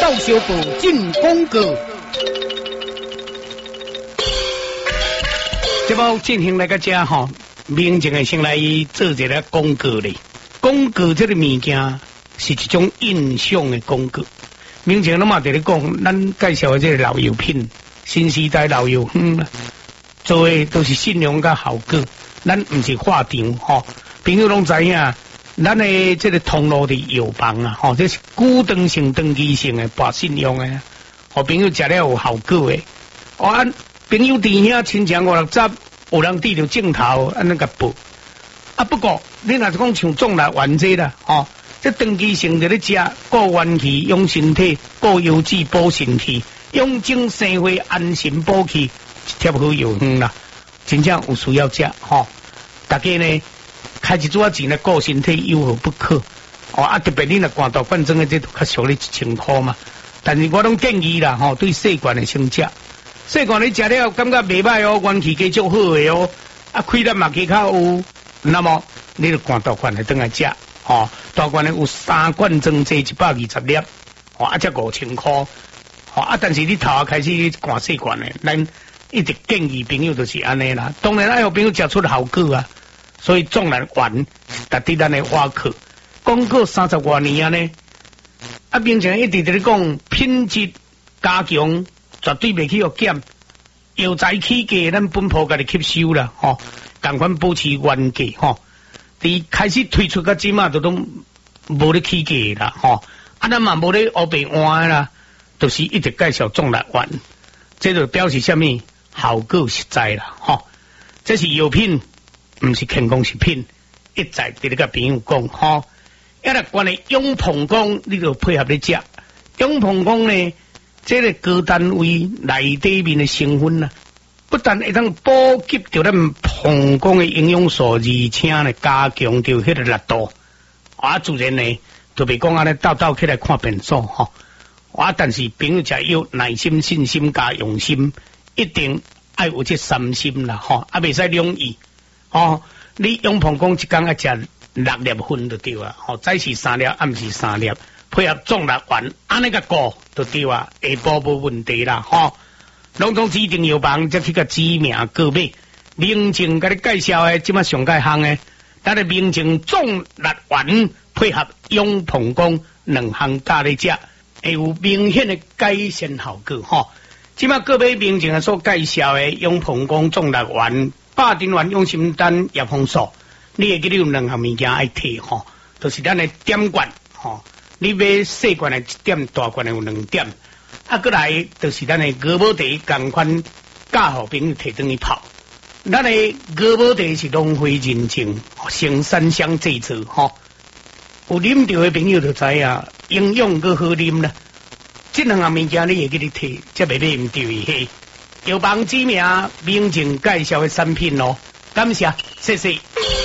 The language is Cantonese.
照小部进广告。这部进行来个遮吼，明正的先来做一个广告咧。广告这个物件是一种印象的广告。明正咱嘛在咧讲，咱介绍的这个老药品，新时代老药做的都是信用甲效果，咱唔是化场吼。朋友拢知影，咱的这个通路的药房啊，吼，这是固定性、长期性的博信用的，互朋友食了有效果的。按朋友伫遐亲情5-6十，有人滴着镜头，安尼甲报。啊，不过你若是讲像种来丸这啦，吼，这长期性在咧食，顾元气、养身体、顾腰子、补身体、养精生辉、安神补气，一贴好药方啦，真正有需要食吼。大家呢？开一撮钱来顾身体，有何不可？哦，啊，特别你若肝道管症的，这较俗咧1000块嘛。但是我拢建议啦，吼，对细罐的先食。细罐你食了感觉袂歹哦，元气加足好的哦，啊，气力嘛加较有。那么你的肝道管来等来食，哦，大罐的有3罐装剂120粒，哦，啊，才5000块，哦，啊，但是你头开始灌细罐的，咱一直建议朋友就是安尼啦。当然，爱有朋友食出效果啊。所以纵然玩，达伫咱的挖客，广告30多年啊呢，啊，并且一直在咧讲品质加强，绝对袂去减，药材起价，咱本铺家己吸收啦，吼，赶快保持原价，吼。伫开始推出到即嘛，都拢无咧起价啦，吼，啊，咱嘛无咧黑白换啦，都是一直介绍纵然玩，这就表示啥物效果实在啦，吼，这是药品。唔是健康食品，一再对你个朋友讲吼，一来关于永鹏光，你就配合你食。永鹏光呢，这个高单位内底面的成分啊，不但会当补给到咱膀胱的营养素，而且呢加强到迄个力度。啊，自然呢，就别讲安尼倒起来看变数吼。啊，但是朋友食要耐心、信心加用心，一定爱有这3心啦吼，啊，袂使两意。哦，你永鹏光一天要食6粒粉就对啊，哦，早是3粒，暗时3粒，配合纵力丸，安尼个顾就对啊，下晡无问题啦，吼。拢总指定药房则去个知名购买，明正甲你介绍的，即马上介行的，咱的明正纵力丸配合永鹏光2项加咧食，会有明显的改善效果，吼。即马购买明正所介绍的永鹏光纵力丸。霸丁丸、用心丹、叶红素，你会记得有2项物件爱摕吼，就是咱的点罐吼，你买细罐的1点，大罐的有2点，啊，过来就是咱的鹅毛茶，同款教好朋友摕转去泡。咱的鹅毛茶是浪费人情，生产商制作吼，有啉到的朋友就知影，营养佮好啉啦。这2项物件你会记得摕，则袂买唔对嘿。药房知名明正介绍的产品咯，感谢，谢谢。